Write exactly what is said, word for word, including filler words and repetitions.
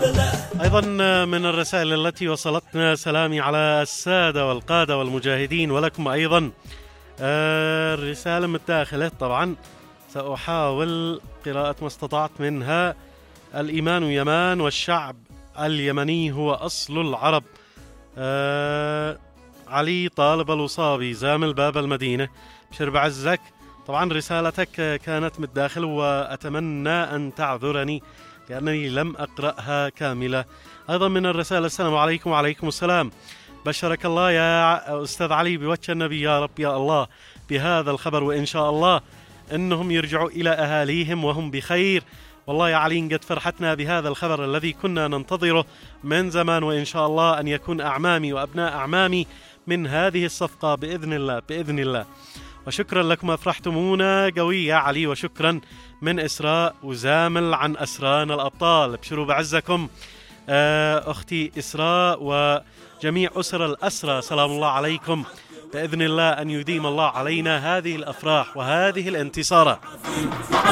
أيضا من الرسائل التي وصلتنا سلامي على السادة والقادة والمجاهدين ولكم أيضا. الرسالة من الداخل طبعا سأحاول قراءة ما استطعت منها. الإيمان يمان والشعب اليمني هو أصل العرب. علي طالب الوصابي زامل باب المدينة، بشر بعزك. طبعا رسالتك كانت من الداخل وأتمنى أن تعذرني لأنني لم أقرأها كاملة. أيضا من الرسالة السلام عليكم وعليكم السلام، بشرك الله يا أستاذ علي بوجه النبي يا رب يا الله بهذا الخبر، وإن شاء الله أنهم يرجعوا إلى أهاليهم وهم بخير. والله يا علي قد فرحتنا بهذا الخبر الذي كنا ننتظره من زمان، وإن شاء الله أن يكون أعمامي وأبناء أعمامي من هذه الصفقة بإذن الله بإذن الله. وشكرا لكم أفرحتمونا قوي يا علي. وشكرا من إسراء وزامل عن أسران الأبطال، ابشروا بعزكم أختي إسراء وجميع أسر الأسرى، سلام الله عليكم. بإذن الله أن يديم الله علينا هذه الأفراح وهذه الانتصارات.